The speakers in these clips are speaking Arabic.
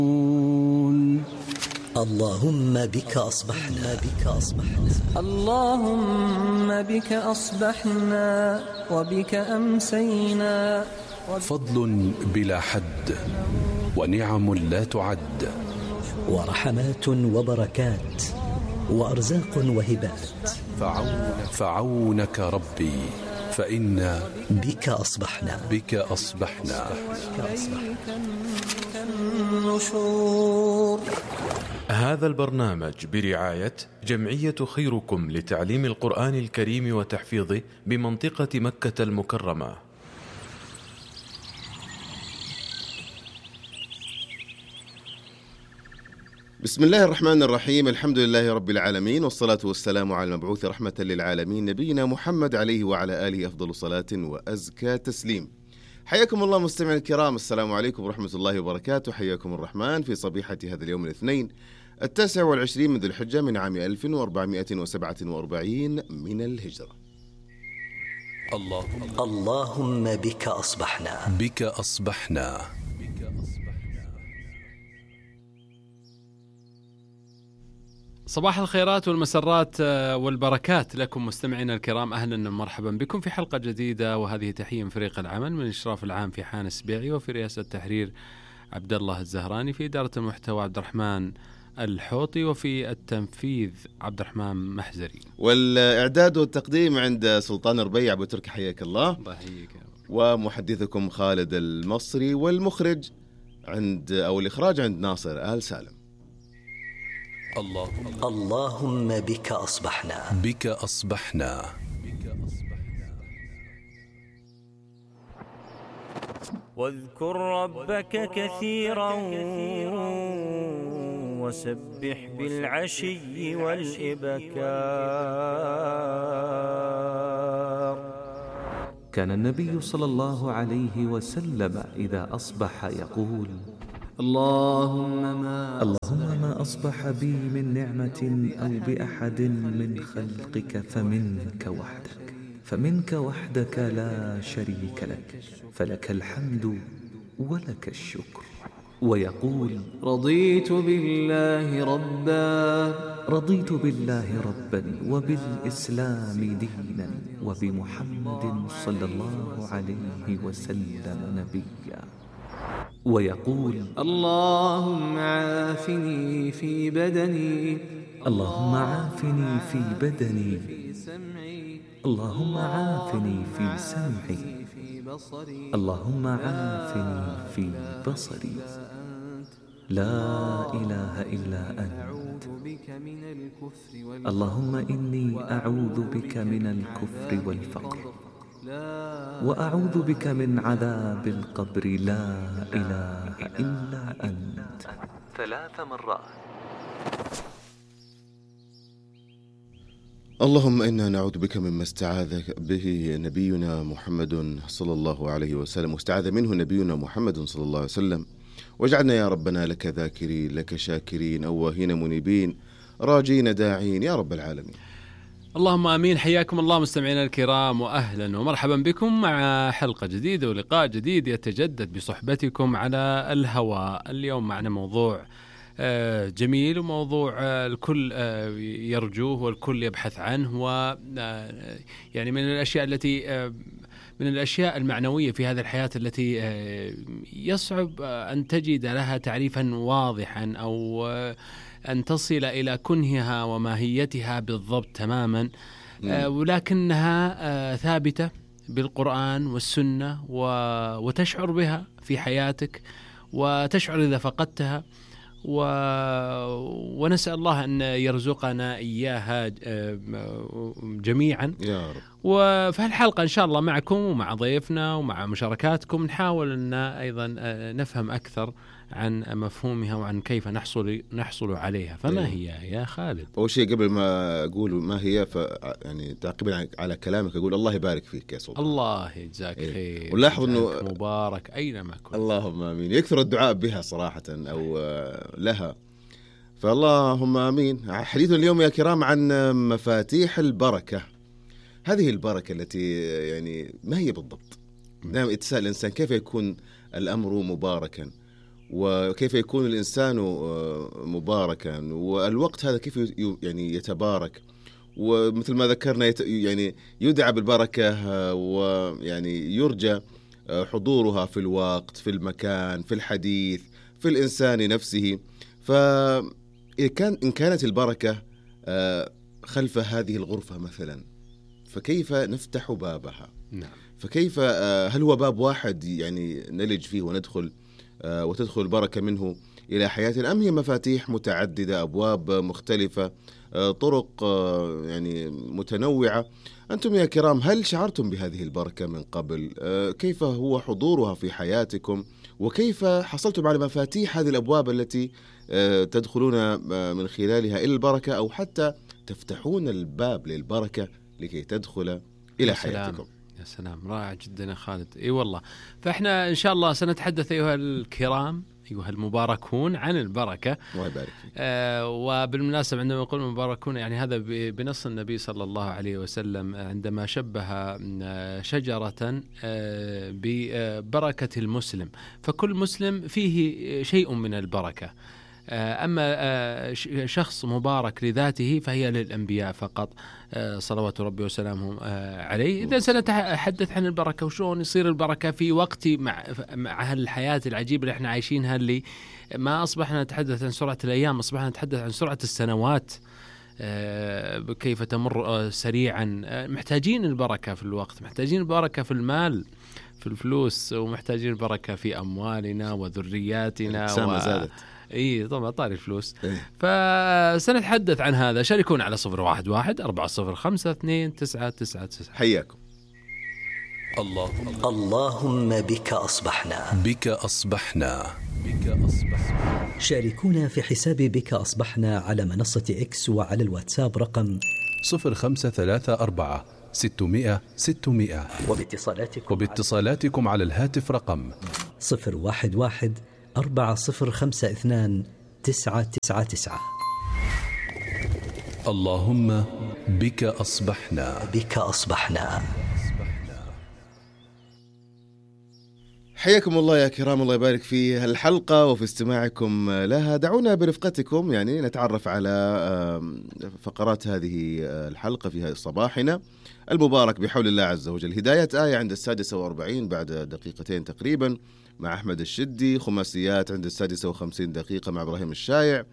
اللهم بك أصبحنا اللهم بك أصبحنا وبك أمسينا. فضل بلا حد ونعم لا تعد، ورحمات وبركات وأرزاق وهبات. فعونك ربي فإنا بك أصبحنا. النشور. هذا البرنامج برعاية جمعية خيركم لتعليم القرآن الكريم وتحفيظه بمنطقة مكة المكرمة. بسم الله الرحمن الرحيم، الحمد لله رب العالمين، والصلاة والسلام على المبعوث رحمة للعالمين نبينا محمد عليه وعلى آله أفضل صلاة وأزكى تسليم. حياكم الله مستمعين الكرام، السلام عليكم ورحمة الله وبركاته. حياكم الرحمن في صبيحة هذا اليوم الاثنين 29 من ذي الحجة من عام 1447 من الهجرة. اللهم بك أصبحنا. صباح الخيرات والمسرات والبركات لكم مستمعينا الكرام، أهلا ومرحبا بكم في حلقة جديدة، وهذه تحية من فريق العمل، من الإشراف العام في حان السبيعي، وفي رئاسة التحرير عبد الله الزهراني، في إدارة المحتوى عبد الرحمن الحوطي، وفي التنفيذ عبد الرحمن محزري، والإعداد والتقديم عند سلطان ربيع أبو تركي، حياك الله. ومحدثكم خالد المصري، والمخرج الإخراج عند ناصر آل سالم. اللهم بك أصبحنا. واذكر ربك كثيرا وسبح بالعشي والإبكار. كان النبي صلى الله عليه وسلم إذا أصبح يقول: اللهم ما أصبح بي من نعمة أو بأحد من خلقك فمنك وحدك لا شريك لك، فلك الحمد ولك الشكر. ويقول: رضيت بالله ربا وبالإسلام دينا وبمحمد صلى الله عليه وسلم نبيا. ويقول: اللهم عافني في بدني، اللهم عافني في بدني، اللهم عافني في سمعي، اللهم عافني في بصري، لا إله إلا أنت. اللهم إني أعوذ بك من الكفر والفقر، وأعوذ بك من عذاب القبر، لا إله إلا أنت، 3 مرات. اللهم إنا نعوذ بك مما استعاذ به نبينا محمد صلى الله عليه وسلم، واستعاذ منه نبينا محمد صلى الله عليه وسلم، واجعلنا يا ربنا لك ذاكرين، لك شاكرين، أواهين منيبين، راجين داعين يا رب العالمين. اللهم آمين. حياكم الله مستمعينا الكرام، وأهلا ومرحبا بكم مع حلقة جديدة ولقاء جديد يتجدد بصحبتكم على الهواء. اليوم معنا موضوع جميل، وموضوع الكل يرجوه والكل يبحث عنه، يعني من الأشياء المعنوية في هذه الحياة التي يصعب أن تجد لها تعريفا واضحا أو أن تصل إلى كنهها وماهيتها بالضبط تماما، ولكنها ثابتة بالقرآن والسنة، وتشعر بها في حياتك، وتشعر إذا فقدتها، ونسأل الله أن يرزقنا إياها جميعا يا رب. وفي الحلقة إن شاء الله معكم ومع ضيفنا ومع مشاركاتكم نحاول أن أيضا نفهم أكثر عن مفهومها وعن كيف نحصل عليها. فما هي يا خالد؟ أول شيء قبل ما أقول ما هي، يعني تعقيبا على كلامك أقول الله يبارك فيك يا سلطان. الله يجزاك خير. ولاحظ أنه مبارك أينما كنت. اللهم آمين. يكثر الدعاء بها صراحة أو لها، فاللهم آمين. حديثنا اليوم يا كرام عن مفاتيح البركة. هذه البركة التي يعني ما هي بالضبط؟ دائما يتساءل الإنسان كيف يكون الأمر مباركا، وكيف يكون الإنسان مباركا، والوقت هذا كيف يعني يتبارك، ومثل ما ذكرنا يعني يدعى بالبركة، ويعني يرجى حضورها في الوقت، في المكان، في الحديث، في الإنسان نفسه. إن كانت البركة خلف هذه الغرفة مثلا، فكيف نفتح بابها؟ نعم. فكيف هل هو باب واحد يعني نلج فيه وندخل وتدخل البركة منه إلى حياتنا، أم هي مفاتيح متعددة، أبواب مختلفة، طرق يعني متنوعة؟ أنتم يا كرام هل شعرتم بهذه البركة من قبل؟ كيف هو حضورها في حياتكم؟ وكيف حصلتم على مفاتيح هذه الأبواب التي تدخلون من خلالها إلى البركة، أو حتى تفتحون الباب للبركة لكي تدخل إلى حياتكم؟ يا سلام، رائع جدا يا خالد. اي والله. فاحنا ان شاء الله سنتحدث ايها الكرام، ايها المباركون، عن البركه. الله يبارك فيك. وبالمناسبه عندما نقول مباركون يعني هذا بنص النبي صلى الله عليه وسلم عندما شبه شجره ببركه المسلم، فكل مسلم فيه شيء من البركه. أما شخص مبارك لذاته فهي للأنبياء فقط صلوات ربي وسلامه عليه. إذا سنتحدث عن البركة وشلون يصير البركة في وقت مع الحياة العجيبة اللي احنا عايشينها، اللي ما أصبحنا نتحدث عن سرعة الأيام، أصبحنا نتحدث عن سرعة السنوات، كيف تمر سريعا. محتاجين البركة في الوقت، محتاجين البركة في المال، في الفلوس، ومحتاجين البركة في أموالنا وذرياتنا. زادت. اي طبعا طاري الفلوس. فسنتحدث عن هذا. شاركونا على 011-405-29999. حياكم. اللهم بك أصبحنا. بك أصبحنا. شاركونا في حساب بك أصبحنا على منصة إكس وعلى الواتساب رقم 0534 600 600. وباتصالاتكم على الهاتف رقم 011-4052-999. اللهم بك أصبحنا. بك أصبحنا. حياكم الله يا كرام، الله يبارك في الحلقة وفي استماعكم لها. دعونا برفقتكم يعني نتعرف على فقرات هذه الحلقة في صباحنا المبارك بحول الله عز وجل. هداية آية عند 46 بعد دقيقتين تقريبا مع أحمد الشدي، خماسيات عند 56 دقيقة مع إبراهيم الشايع.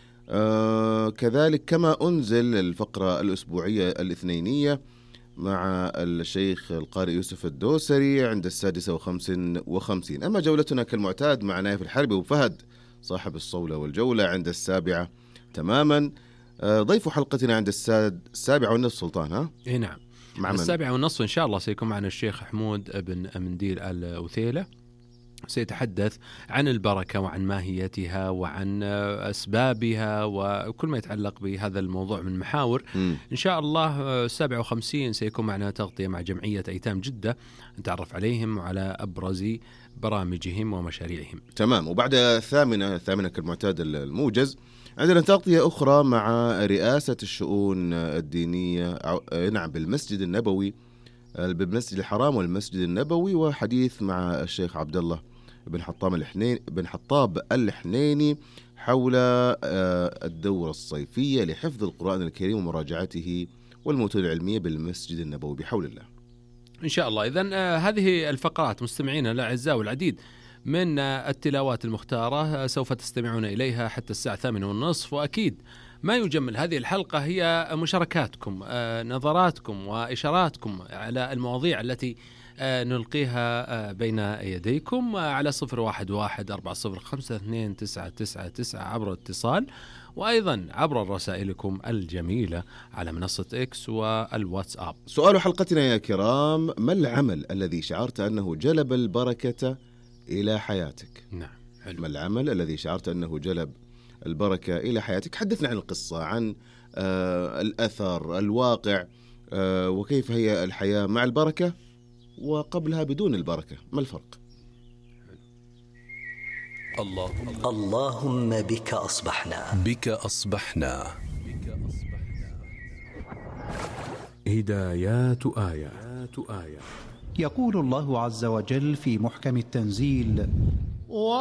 كذلك كما أنزل الفقرة الأسبوعية الاثنينية مع الشيخ القارئ يوسف الدوسري عند 56. أما جولتنا كالمعتاد مع نايف الحربي وفهد صاحب الصولة والجولة عند 7 تماما. ضيف حلقتنا عند 7:30 سلطان. ها؟ إيه نعم، مع 7:30 إن شاء الله سيكون معنا الشيخ حمود بن أمنديل الأوثيلة، سيتحدث عن البركة وعن ماهيتها وعن أسبابها وكل ما يتعلق بهذا الموضوع من محاور. إن شاء الله 57 سيكون معنا تغطية مع جمعية أيتام جدة، نتعرف عليهم وعلى أبرز برامجهم ومشاريعهم. تمام. وبعد الثامنة كالمعتاد الموجز عندنا تغطية أخرى مع رئاسة الشؤون الدينية نعم بالمسجد النبوي، بالمسجد الحرام والمسجد النبوي، وحديث مع الشيخ عبد الله بن حطاب الحنيني حول الدورة الصيفية لحفظ القرآن الكريم ومراجعته والمتون العلمية بالمسجد النبوي بحول الله إن شاء الله. إذن هذه الفقرات مستمعينا الأعزاء والعديد من التلاوات المختارة سوف تستمعون إليها حتى الساعة 8:30. وأكيد ما يجمل هذه الحلقة هي مشاركاتكم، نظراتكم وإشاراتكم على المواضيع التي نلقيها بين يديكم على 011-405-29999 عبر الاتصال، وأيضا عبر رسائلكم الجميلة على منصة إكس والواتساب. سؤال حلقتنا يا كرام: ما العمل الذي شعرت أنه جلب البركة إلى حياتك؟ نعم، حلو. ما العمل الذي شعرت أنه جلب البركة إلى حياتك؟ حدثنا عن القصة، عن الأثر، الواقع، وكيف هي الحياة مع البركة وقبلها بدون البركة، ما الفرق؟ اللهم بك أصبحنا. بك أصبحنا. هدايات آية. يقول الله عز وجل في محكم التنزيل: